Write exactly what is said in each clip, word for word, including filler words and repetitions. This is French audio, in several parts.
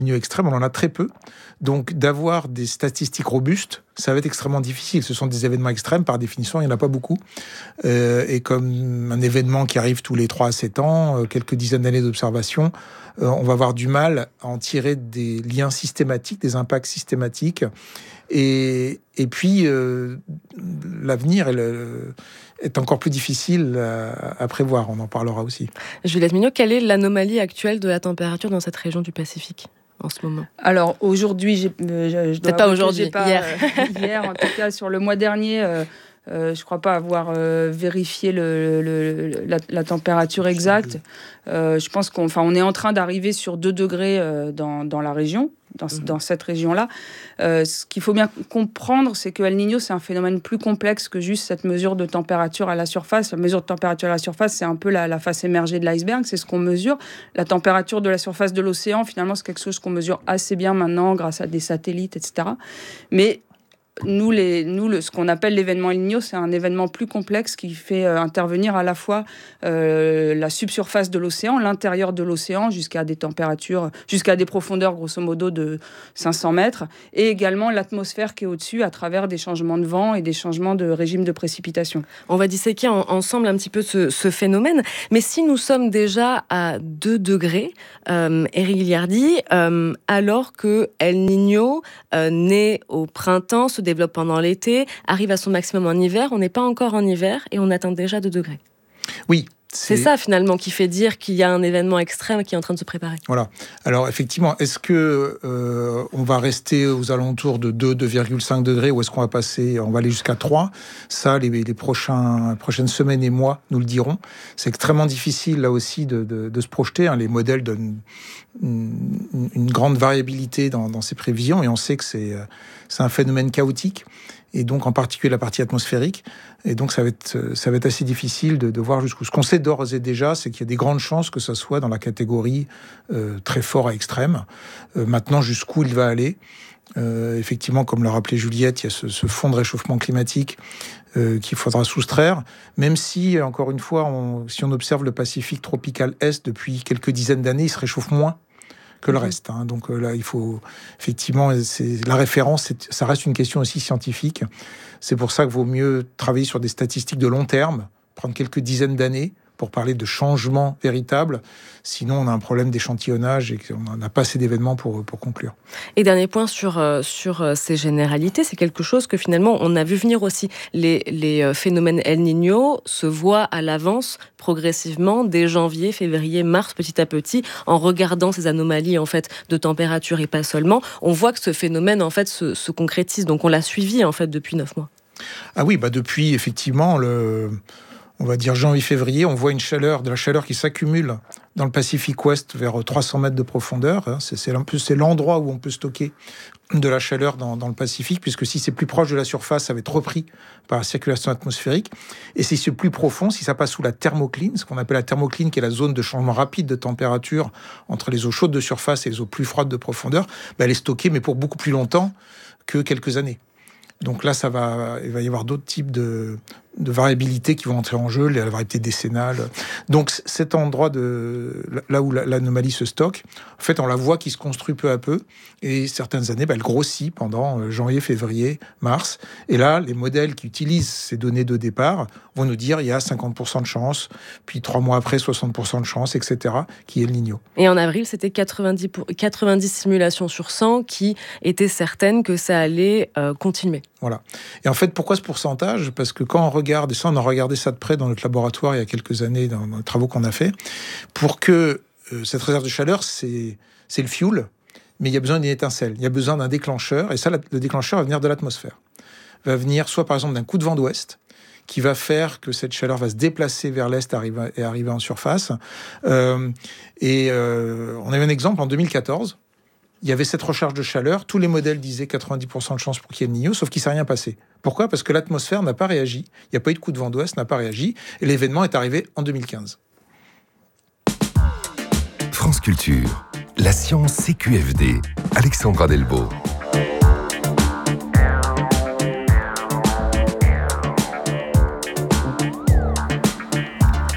Niño extrême, on en a très peu. Donc, d'avoir des statistiques robustes, ça va être extrêmement difficile. Ce sont des événements extrêmes, par définition, il n'y en a pas beaucoup. Euh, et comme un événement qui arrive tous les trois à sept ans, euh, quelques dizaines d'années d'observation, euh, on va avoir du mal à en tirer des liens systématiques, des impacts systématiques. Et, et puis, euh, l'avenir est, le, est encore plus difficile à, à prévoir. On en parlera aussi. Juliette Mignot, quelle est l'anomalie actuelle de la température dans cette région du Pacifique en ce moment? Alors, aujourd'hui, j'ai, je, je dois Peut-être pas aujourd'hui, pas, hier. Euh, hier, en tout cas, sur le mois dernier... Euh, Euh, je ne crois pas avoir euh, vérifié le, le, la, la température exacte. Euh, je pense qu'on enfin, on est en train d'arriver sur deux degrés euh, dans, dans la région, dans, mmh. dans cette région-là. Euh, ce qu'il faut bien comprendre, c'est que El Niño, c'est un phénomène plus complexe que juste cette mesure de température à la surface. La mesure de température à la surface, c'est un peu la, la face émergée de l'iceberg, c'est ce qu'on mesure. La température de la surface de l'océan, finalement, c'est quelque chose qu'on mesure assez bien maintenant grâce à des satellites, et cetera. Mais Nous, les, nous le, ce qu'on appelle l'événement El Niño, c'est un événement plus complexe qui fait euh, intervenir à la fois euh, la subsurface de l'océan, l'intérieur de l'océan, jusqu'à des températures, jusqu'à des profondeurs, grosso modo, de cinq cents mètres, et également l'atmosphère qui est au-dessus à travers des changements de vent et des changements de régime de précipitation. On va disséquer en, ensemble un petit peu ce, ce phénomène, mais si nous sommes déjà à deux degrés, euh, Éric Giliardi, euh, alors que El Niño euh, naît au printemps, se développe pendant l'été, arrive à son maximum en hiver, on n'est pas encore en hiver et on atteint déjà deux degrés. Oui. C'est... c'est ça finalement qui fait dire qu'il y a un événement extrême qui est en train de se préparer. Voilà. Alors effectivement, est-ce que euh, on va rester aux alentours de deux, deux virgule cinq degrés ou est-ce qu'on va passer, on va aller jusqu'à trois? Ça, les, les prochains, prochaines semaines et mois nous le diront. C'est extrêmement difficile là aussi de, de, de se projeter. Hein. Les modèles donnent une, une grande variabilité dans, dans ces prévisions et on sait que c'est, c'est un phénomène chaotique. Et donc en particulier la partie atmosphérique. Et donc ça va être, ça va être assez difficile de, de voir jusqu'où. Ce qu'on sait d'ores et déjà, c'est qu'il y a des grandes chances que ça soit dans la catégorie euh, très fort à extrême. Euh, maintenant, jusqu'où il va aller. Euh, effectivement, comme l'a rappelé Juliette, il y a ce, ce fond de réchauffement climatique euh, qu'il faudra soustraire. Même si, encore une fois, on, si on observe le Pacifique tropical Est depuis quelques dizaines d'années, il se réchauffe moins que le reste. Hein. Donc euh, là, il faut effectivement, c'est, la référence, c'est, ça reste une question aussi scientifique. C'est pour ça qu'il vaut mieux travailler sur des statistiques de long terme, prendre quelques dizaines d'années pour parler de changements véritables. Sinon, on a un problème d'échantillonnage et on n'a pas assez d'événements pour, pour conclure. Et dernier point sur, euh, sur euh, ces généralités, c'est quelque chose que finalement, on a vu venir aussi. Les, les euh, phénomènes El Niño se voient à l'avance, progressivement, dès janvier, février, mars, petit à petit, en regardant ces anomalies en fait, de température et pas seulement. On voit que ce phénomène en fait, se, se concrétise. Donc, on l'a suivi en fait, depuis neuf mois. Ah oui, bah depuis, effectivement, le... on va dire janvier-février, on voit une chaleur, de la chaleur qui s'accumule dans le Pacifique Ouest vers trois cents mètres de profondeur. C'est, c'est, c'est l'endroit où on peut stocker de la chaleur dans, dans le Pacifique, puisque si c'est plus proche de la surface, ça va être repris par la circulation atmosphérique. Et si c'est plus profond, si ça passe sous la thermocline, ce qu'on appelle la thermocline, qui est la zone de changement rapide de température entre les eaux chaudes de surface et les eaux plus froides de profondeur, bah elle est stockée, mais pour beaucoup plus longtemps que quelques années. Donc là, ça va, il va y avoir d'autres types de, de variabilités qui vont entrer en jeu, la variabilité décennale. Donc cet endroit de là où l'anomalie se stocke, en fait, on la voit qui se construit peu à peu. Et certaines années, bah, elle grossit pendant janvier, février, mars. Et là, les modèles qui utilisent ces données de départ vont nous dire il y a cinquante pour cent de chance, puis trois mois après, soixante pour cent de chance, et cetera, qui est le Niño. Et en avril, c'était quatre-vingt-dix, pour... quatre-vingt-dix simulations sur cent qui étaient certaines que ça allait euh, continuer. Voilà. Et en fait, pourquoi ce pourcentage ? Parce que quand on regarde, et ça, on a regardé ça de près dans notre laboratoire il y a quelques années, dans, dans les travaux qu'on a fait, pour que euh, cette réserve de chaleur, c'est, c'est le fuel, mais il y a besoin d'une étincelle, il y a besoin d'un déclencheur, et ça, le déclencheur va venir de l'atmosphère. Va venir soit, par exemple, d'un coup de vent d'ouest, qui va faire que cette chaleur va se déplacer vers l'est arriver, et arriver en surface. Euh, et euh, on a eu un exemple en deux mille quatorze, il y avait cette recharge de chaleur, tous les modèles disaient quatre-vingt-dix pour cent de chance pour qu'il y ait le Niño, sauf qu'il ne s'est rien passé. Pourquoi ? Parce que l'atmosphère n'a pas réagi, il n'y a pas eu de coup de vent d'ouest, n'a pas réagi, et l'événement est arrivé en deux mille quinze. France Culture, la science C Q F D, Alexandra Delbo. Ce qu'il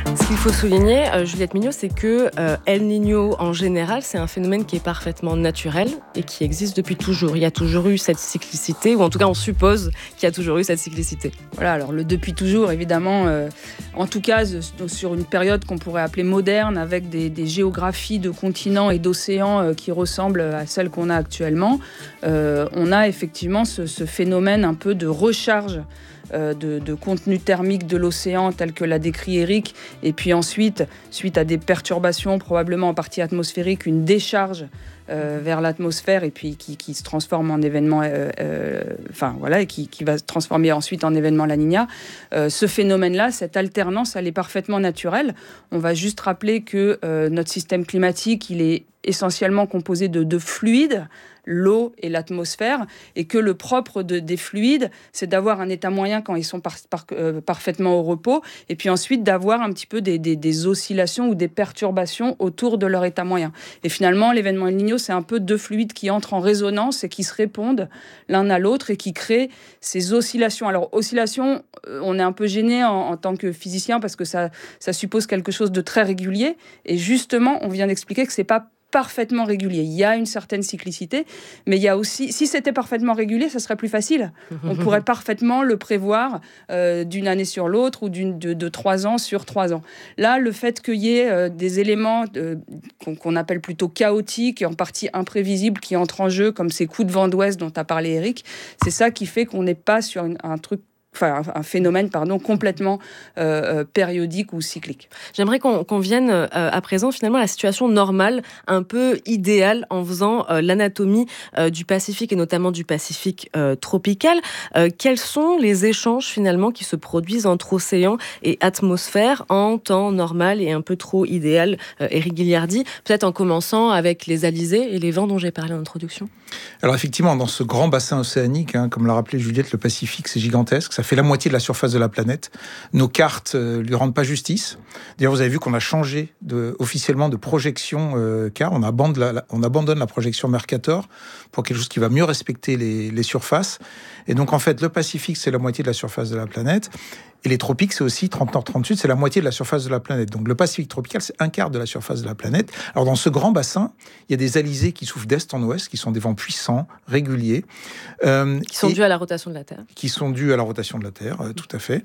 faut souligner, euh, Juliette Mignot, c'est que euh, El Niño, en général, c'est un phénomène qui est parfaitement naturel et qui existe depuis toujours. Il y a toujours eu cette cyclicité, ou en tout cas, on suppose qu'il y a toujours eu cette cyclicité. Voilà, alors le depuis toujours, évidemment, euh, en tout cas, sur une période qu'on pourrait appeler moderne, avec des, des géographies de continents et d'océans euh, qui ressemblent à celles qu'on a actuellement, euh, on a effectivement ce, ce phénomène un peu de recharge De, de contenu thermique de l'océan tel que l'a décrit Eric, et puis ensuite, suite à des perturbations probablement en partie atmosphériques, une décharge euh, vers l'atmosphère et puis qui, qui se transforme en événement, euh, euh, enfin voilà, et qui, qui va se transformer ensuite en événement La Niña. Euh, ce phénomène-là, cette alternance, elle est parfaitement naturelle. On va juste rappeler que euh, notre système climatique, il est essentiellement composé de deux fluides, l'eau et l'atmosphère, et que le propre de, des fluides, c'est d'avoir un état moyen quand ils sont par, par, euh, parfaitement au repos, et puis ensuite d'avoir un petit peu des, des, des oscillations ou des perturbations autour de leur état moyen. Et finalement, l'événement El Niño, c'est un peu deux fluides qui entrent en résonance et qui se répondent l'un à l'autre et qui créent ces oscillations. Alors, oscillations, on est un peu gêné en, en tant que physicien parce que ça, ça suppose quelque chose de très régulier, et justement, on vient d'expliquer que c'est pas parfaitement régulier. Il y a une certaine cyclicité, mais il y a aussi, si c'était parfaitement régulier, ça serait plus facile. On pourrait parfaitement le prévoir euh, d'une année sur l'autre ou d'une, de, de trois ans sur trois ans. Là, le fait qu'il y ait euh, des éléments euh, qu'on, qu'on appelle plutôt chaotiques et en partie imprévisibles qui entrent en jeu, comme ces coups de vent d'ouest dont a parlé Eric, c'est ça qui fait qu'on n'est pas sur une, un truc Enfin, un phénomène pardon, complètement euh, périodique ou cyclique. J'aimerais qu'on, qu'on vienne euh, à présent finalement à la situation normale, un peu idéale, en faisant euh, l'anatomie euh, du Pacifique et notamment du Pacifique euh, tropical. Euh, quels sont les échanges finalement qui se produisent entre océan et atmosphère en temps normal et un peu trop idéal, euh, Éric Ghigliardi, peut-être en commençant avec les alizés et les vents dont j'ai parlé en introduction. Alors effectivement, dans ce grand bassin océanique, hein, comme l'a rappelé Juliette, le Pacifique, c'est gigantesque. Ça fait la moitié de la surface de la planète. Nos cartes euh, lui rendent pas justice. D'ailleurs, vous avez vu qu'on a changé de, officiellement de projection euh, car on abandonne, la, on abandonne la projection Mercator pour quelque chose qui va mieux respecter les, les surfaces. Et donc, en fait, le Pacifique, c'est la moitié de la surface de la planète. Et les tropiques, c'est aussi trente nord, trente sud, c'est la moitié de la surface de la planète. Donc le Pacifique tropical, c'est un quart de la surface de la planète. Alors dans ce grand bassin, il y a des alizés qui soufflent d'est en ouest, qui sont des vents puissants, réguliers. Euh, qui sont dus à la rotation de la Terre. Qui sont dus à la rotation de la Terre, euh, tout à fait.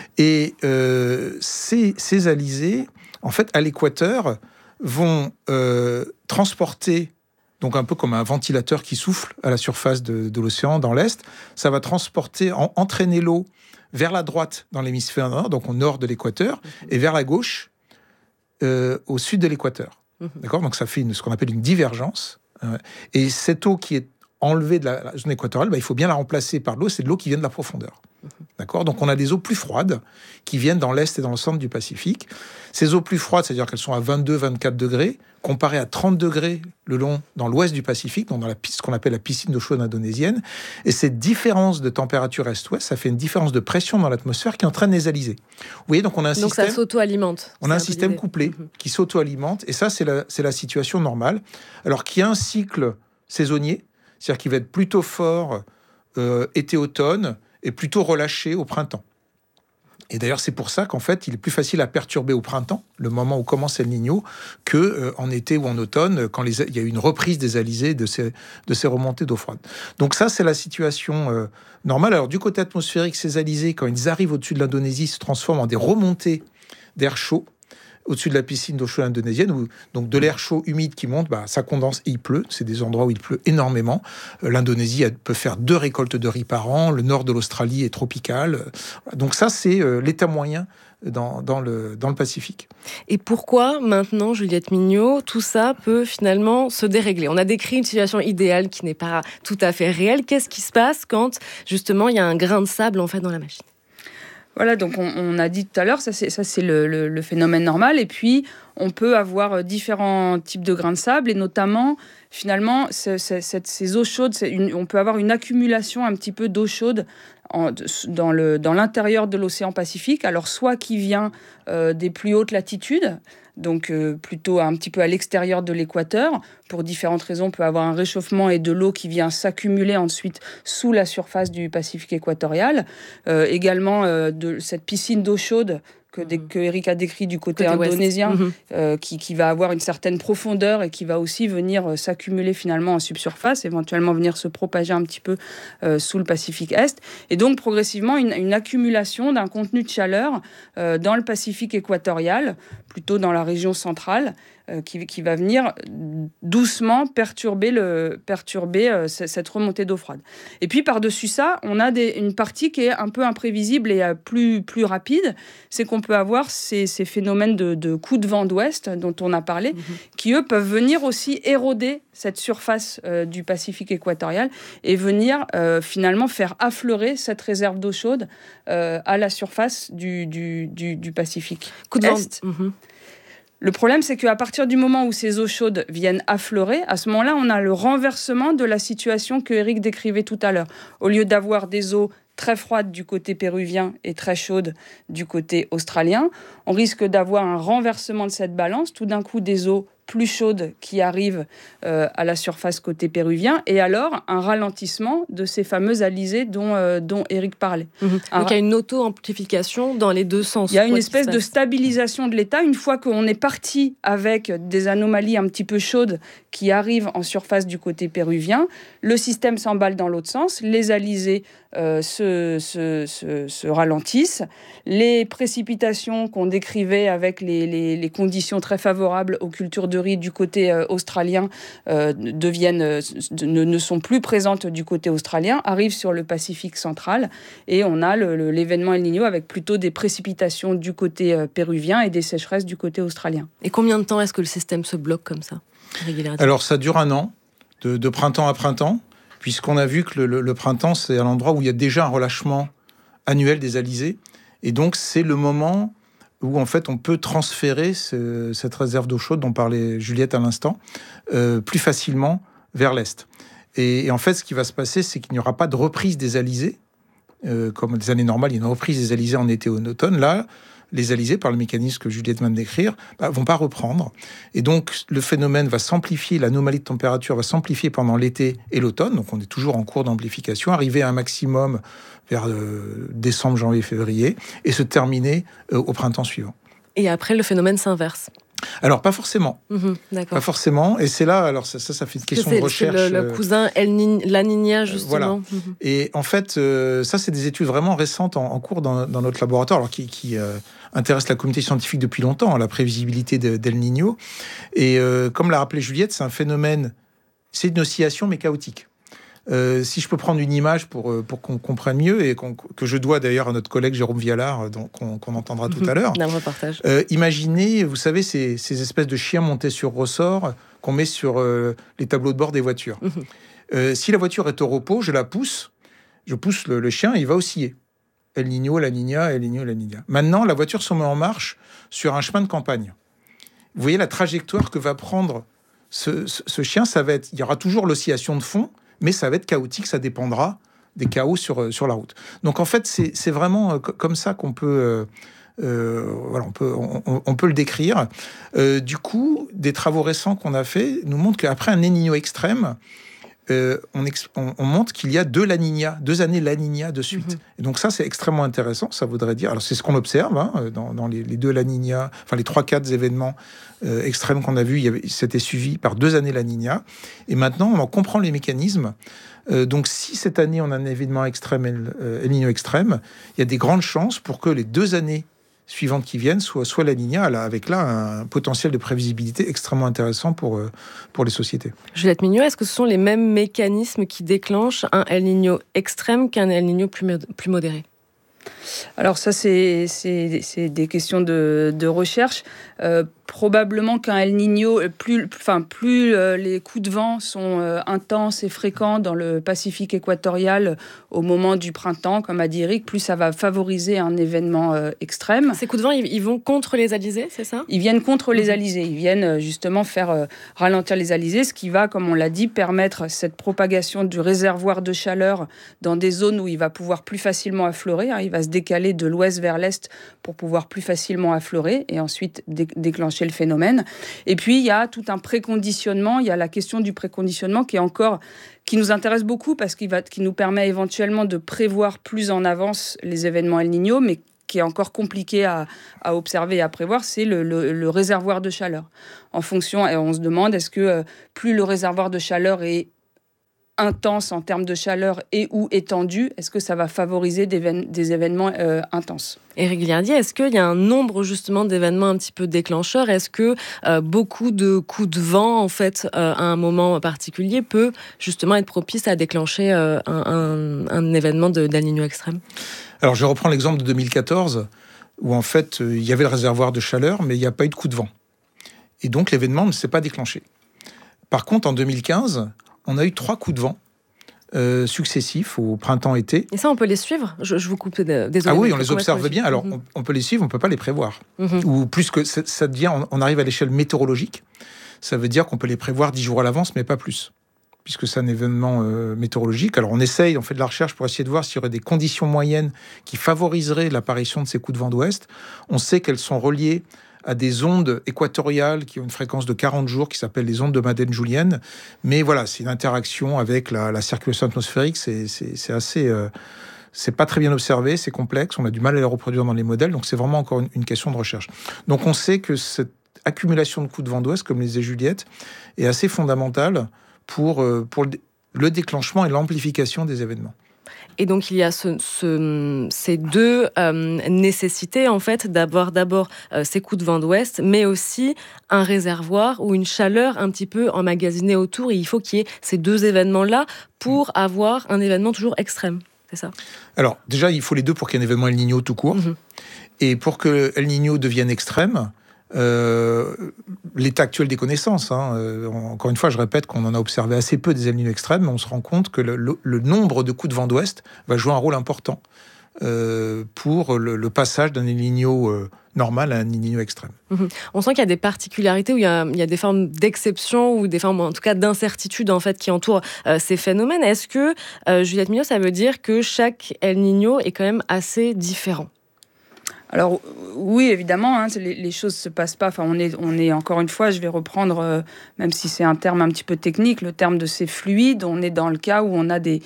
Et euh, ces, ces alizés, en fait, à l'équateur, vont euh, transporter, donc un peu comme un ventilateur qui souffle à la surface de, de l'océan dans l'est, ça va transporter, en, entraîner l'eau vers la droite dans l'hémisphère nord, donc au nord de l'équateur, mmh. et vers la gauche euh, au sud de l'équateur. Mmh. D'accord ? Donc ça fait une, ce qu'on appelle une divergence. Euh, et cette eau qui est enlevée de la, la zone équatoriale, bah, il faut bien la remplacer par l'eau, c'est de l'eau qui vient de la profondeur. Mmh. D'accord ? Donc on a des eaux plus froides qui viennent dans l'est et dans le centre du Pacifique. Ces eaux plus froides, c'est-à-dire qu'elles sont à vingt-deux à vingt-quatre degrés, comparées à trente degrés le long dans l'ouest du Pacifique, donc dans la, ce qu'on appelle la piscine d'eau chaude indonésienne. Et cette différence de température est-ouest, ça fait une différence de pression dans l'atmosphère qui entraîne les alizés. Vous voyez, donc on a un donc système... ça s'auto-alimente. On a un système l'idée. couplé mmh. qui s'auto-alimente, et ça, c'est la, c'est la situation normale. Alors qu'il y a un cycle saisonnier, c'est-à-dire qu'il va être plutôt fort euh, été-automne et plutôt relâché au printemps. Et d'ailleurs, c'est pour ça qu'en fait, il est plus facile à perturber au printemps, le moment où commence El Niño, que euh, en été ou en automne, quand les, il y a eu une reprise des alizés de ces, de ces remontées d'eau froide. Donc ça, c'est la situation euh, normale. Alors du côté atmosphérique, ces alizés, quand ils arrivent au-dessus de l'Indonésie, se transforment en des remontées d'air chaud au-dessus de la piscine d'eau chaude indonésienne, où donc de l'air chaud humide qui monte, bah, ça condense et il pleut. C'est des endroits où il pleut énormément. Euh, L'Indonésie elle, peut faire deux récoltes de riz par an. Le nord de l'Australie est tropical. Donc ça, c'est euh, l'état moyen dans, dans, le, dans le Pacifique. Et pourquoi maintenant, Juliette Mignot, tout ça peut finalement se dérégler ? On a décrit une situation idéale qui n'est pas tout à fait réelle. Qu'est-ce qui se passe quand justement il y a un grain de sable en fait dans la machine ? Voilà, donc on, on a dit tout à l'heure, ça c'est, ça c'est le, le, le phénomène normal. Et puis, on peut avoir différents types de grains de sable, et notamment, finalement, c'est, c'est, c'est, ces eaux chaudes, c'est une, on peut avoir une accumulation un petit peu d'eau chaude en, dans, le, dans l'intérieur de l'océan Pacifique. Alors, soit qui vient euh, des plus hautes latitudes, donc euh, plutôt un petit peu à l'extérieur de l'équateur. Pour différentes raisons, on peut avoir un réchauffement et de l'eau qui vient s'accumuler ensuite sous la surface du Pacifique équatorial. Euh, également, euh, de cette piscine d'eau chaude que, des, que Eric a décrit du côté, côté indonésien, mmh. euh, qui, qui va avoir une certaine profondeur et qui va aussi venir euh, s'accumuler finalement en subsurface, éventuellement venir se propager un petit peu euh, sous le Pacifique Est. Et donc progressivement une, une accumulation d'un contenu de chaleur euh, dans le Pacifique équatorial, plutôt dans la région centrale, euh, qui, qui va venir doucement perturber, le, perturber euh, cette remontée d'eau froide. Et puis par-dessus ça, on a des, une partie qui est un peu imprévisible et euh, plus, plus rapide, c'est qu'on peut avoir ces, ces phénomènes de, de coups de vent d'ouest dont on a parlé, mmh. qui eux peuvent venir aussi éroder cette surface euh, du Pacifique équatorial et venir euh, finalement faire affleurer cette réserve d'eau chaude euh, à la surface du, du, du, du Pacifique Coup de Est. vent. Mmh. Le problème, c'est qu'à partir du moment où ces eaux chaudes viennent affleurer, à ce moment-là, on a le renversement de la situation que Eric décrivait tout à l'heure. Au lieu d'avoir des eaux très froides du côté péruvien et très chaudes du côté australien, on risque d'avoir un renversement de cette balance, tout d'un coup des eaux plus chaudes qui arrivent euh, à la surface côté péruvien, et alors un ralentissement de ces fameuses alizées dont, euh, dont Eric parlait. Mmh. Donc il y a une auto-amplification dans les deux sens. Il y a une espèce de stabilisation de l'état. Une fois qu'on est parti avec des anomalies un petit peu chaudes qui arrivent en surface du côté péruvien, le système s'emballe dans l'autre sens, les alizés euh, se, se, se, se ralentissent, les précipitations qu'on décrivait avec les, les, les conditions très favorables aux cultures de riz du côté euh, australien euh, deviennent, euh, ne, ne sont plus présentes du côté australien, arrivent sur le Pacifique central, et on a le, le, l'événement El Niño avec plutôt des précipitations du côté euh, péruvien et des sécheresses du côté australien. Et combien de temps est-ce que le système se bloque comme ça ? Alors ça dure un an, de, de printemps à printemps, puisqu'on a vu que le, le, le printemps, c'est à l'endroit où il y a déjà un relâchement annuel des alizés, et donc c'est le moment où en fait on peut transférer ce, cette réserve d'eau chaude dont parlait Juliette à l'instant, euh, plus facilement vers l'est. Et, et en fait, ce qui va se passer, c'est qu'il n'y aura pas de reprise des alizés, euh, comme des années normales, il y a une reprise des alizés en été ou en automne. Là, les alizés, par le mécanisme que Juliette vient de décrire, bah, vont pas reprendre. Et donc, le phénomène va s'amplifier, l'anomalie de température va s'amplifier pendant l'été et l'automne. Donc, on est toujours en cours d'amplification, arriver à un maximum vers euh, décembre, janvier, février, et se terminer euh, au printemps suivant. Et après, le phénomène s'inverse. Alors, pas forcément. Mmh, d'accord. Pas forcément. Et c'est là, alors ça, ça, ça fait une question c'est, de recherche. C'est le, le cousin El Ni- La Niña, justement. Voilà. Mmh. Et en fait, euh, ça, c'est des études vraiment récentes en, en cours dans, dans notre laboratoire, alors qui, qui euh, intéressent la communauté scientifique depuis longtemps, la prévisibilité de, d'El Niño. Et euh, comme l'a rappelé Juliette, c'est un phénomène, c'est une oscillation, mais chaotique. Euh, si je peux prendre une image pour, pour qu'on comprenne mieux, et qu'on, que je dois d'ailleurs à notre collègue Jérôme Vialard, donc, qu'on, qu'on entendra tout à l'heure. D'un reportage. Euh, imaginez, vous savez, ces, ces espèces de chiens montés sur ressort qu'on met sur euh, les tableaux de bord des voitures. Mmh. Euh, si la voiture est au repos, je la pousse, je pousse le, le chien, il va osciller. El Niño, La Niña, El Niño, La Niña. Maintenant, la voiture se met en marche sur un chemin de campagne. Vous voyez la trajectoire que va prendre ce, ce, ce chien, ça va être, il y aura toujours l'oscillation de fond, mais ça va être chaotique, ça dépendra des chaos sur, sur la route. Donc en fait, c'est, c'est vraiment comme ça qu'on peut, euh, euh, voilà, on peut, on, on peut le décrire. Euh, du coup, des travaux récents qu'on a faits nous montrent qu'après un El Niño extrême, euh, on, ex, on, on montre qu'il y a deux La Niña, deux années La Niña de suite. Mm-hmm. Et donc ça, c'est extrêmement intéressant. Ça voudrait dire, alors c'est ce qu'on observe hein, dans, dans les, les deux La Niña, enfin les trois, quatre événements euh, extrêmes qu'on a vus, il y avait, c'était suivi par deux années La Niña. Et maintenant, on en comprend les mécanismes. Euh, donc, si cette année on a un événement extrême, El, euh, El Niño extrême, il y a des grandes chances pour que les deux années suivantes qui viennent soient soit La Niña, là, avec là un potentiel de prévisibilité extrêmement intéressant pour, euh, pour les sociétés. Juliette Mignot, est-ce que ce sont les mêmes mécanismes qui déclenchent un El Niño extrême qu'un El Niño plus, mod- plus modéré ? Alors ça, c'est, c'est, c'est des questions de, de recherche. Euh, probablement qu'un El Niño, plus, enfin, plus euh, les coups de vent sont euh, intenses et fréquents dans le Pacifique équatorial au moment du printemps, comme a dit Eric, plus ça va favoriser un événement euh, extrême. Ces coups de vent, ils, ils vont contre les alizés, c'est ça ? Ils viennent contre les alizés. Ils viennent justement faire euh, ralentir les alizés, ce qui va, comme on l'a dit, permettre cette propagation du réservoir de chaleur dans des zones où il va pouvoir plus facilement affleurer. Hein, il va se décaler de l'ouest vers l'est pour pouvoir plus facilement affleurer et ensuite dé- déclencher le phénomène. Et puis, il y a tout un préconditionnement. Il y a la question du préconditionnement qui est encore, qui nous intéresse beaucoup parce qu'il va, qui nous permet éventuellement de prévoir plus en avance les événements El Niño, mais qui est encore compliqué à, à observer et à prévoir, c'est le, le, le réservoir de chaleur. En fonction, et on se demande, est-ce que euh, plus le réservoir de chaleur est intense en termes de chaleur et ou étendu, est-ce que ça va favoriser des, évén- des événements euh, intenses ? Éric Villardier, est-ce qu'il y a un nombre justement d'événements un petit peu déclencheurs ? Est-ce que euh, beaucoup de coups de vent, en fait, euh, à un moment particulier, peut justement être propice à déclencher euh, un, un, un événement de, d'El Niño extrême ? Alors, je reprends l'exemple de deux mille quatorze, où en fait, euh, il y avait le réservoir de chaleur, mais il n'y a pas eu de coup de vent. Et donc, l'événement ne s'est pas déclenché. Par contre, en deux mille quinze, on a eu trois coups de vent euh, successifs au printemps-été. Et ça, on peut les suivre ? je, je vous coupe, euh, désolé. Ah oui, on les observe les bien. Alors, mm-hmm. on, on peut les suivre, on ne peut pas les prévoir. Mm-hmm. Ou plus que ça, ça devient, on, on arrive à l'échelle météorologique. Ça veut dire qu'on peut les prévoir dix jours à l'avance, mais pas plus, puisque c'est un événement euh, météorologique. Alors, on essaye, on fait de la recherche pour essayer de voir s'il y aurait des conditions moyennes qui favoriseraient l'apparition de ces coups de vent d'ouest. On sait qu'elles sont reliées à des ondes équatoriales qui ont une fréquence de quarante jours, qui s'appellent les ondes de Madden-Julienne. Mais voilà, c'est une interaction avec la, la circulation atmosphérique. C'est, c'est, c'est assez... Euh, c'est pas très bien observé, c'est complexe, on a du mal à les reproduire dans les modèles, donc c'est vraiment encore une, une question de recherche. Donc on sait que cette accumulation de coups de vent d'ouest, comme le disait Juliette, est assez fondamentale pour, euh, pour le, le déclenchement et l'amplification des événements. Et donc, il y a ce, ce, ces deux euh, nécessités, en fait, d'avoir d'abord euh, ces coups de vent d'ouest, mais aussi un réservoir ou une chaleur un petit peu emmagasinée autour. Et il faut qu'il y ait ces deux événements-là pour avoir un événement toujours extrême. C'est ça ? Alors, déjà, il faut les deux pour qu'il y ait un événement El Niño tout court. Mm-hmm. Et pour que El Niño devienne extrême, Euh, l'état actuel des connaissances, hein, euh, encore une fois, je répète qu'on en a observé assez peu des El Niño extrêmes, mais on se rend compte que le, le, le nombre de coups de vent d'ouest va jouer un rôle important euh, pour le, le passage d'un El Niño euh, normal à un El Niño extrême. Mmh. On sent qu'il y a des particularités, où il y a, il y a des formes d'exception ou des formes, en tout cas, d'incertitude en fait, qui entourent euh, ces phénomènes. Est-ce que, euh, Juliette Mignot, ça veut dire que chaque El Niño est quand même assez différent ? Alors oui, évidemment, hein, les, les choses se passent pas. Enfin, on est, on est encore une fois, je vais reprendre, euh, même si c'est un terme un petit peu technique, le terme de ces fluides. On est dans le cas où on a des.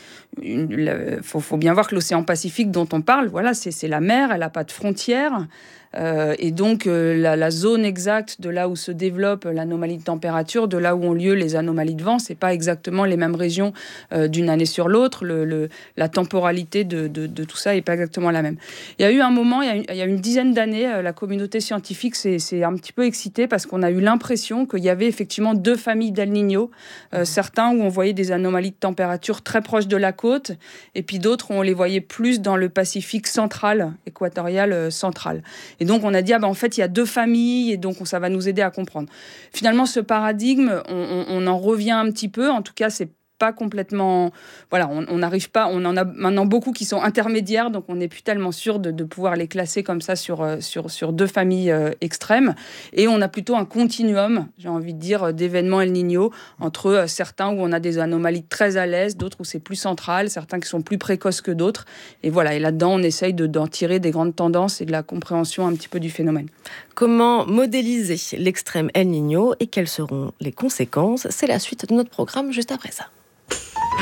Il faut, faut bien voir que l'océan Pacifique dont on parle, voilà, c'est, c'est la mer, elle n'a pas de frontières. Euh, et donc, euh, la, la zone exacte de là où se développe l'anomalie de température, de là où ont lieu les anomalies de vent, c'est pas exactement les mêmes régions euh, d'une année sur l'autre. Le, le, la temporalité de, de, de tout ça est pas exactement la même. Il y a eu un moment, il y a une, il y a une dizaine d'années, euh, la communauté scientifique s'est, s'est un petit peu excitée parce qu'on a eu l'impression qu'il y avait effectivement deux familles d'El Niño. Euh, certains où on voyait des anomalies de température très proches de la côte, et puis d'autres où on les voyait plus dans le Pacifique central, équatorial euh, central. Et donc, on a dit, ah ben, en fait, il y a deux familles, et donc ça va nous aider à comprendre. Finalement, ce paradigme, on, on, on en revient un petit peu. En tout cas, c'est pas complètement... Voilà, on n'arrive pas... On en a maintenant beaucoup qui sont intermédiaires, donc on n'est plus tellement sûr de, de pouvoir les classer comme ça sur, sur, sur deux familles euh, extrêmes. Et on a plutôt un continuum, j'ai envie de dire, d'événements El Niño, entre euh, certains où on a des anomalies très à l'est, d'autres où c'est plus central, certains qui sont plus précoces que d'autres. Et voilà, et là-dedans, on essaye de, d'en tirer des grandes tendances et de la compréhension un petit peu du phénomène. Comment modéliser l'extrême El Niño et quelles seront les conséquences ? C'est la suite de notre programme juste après ça.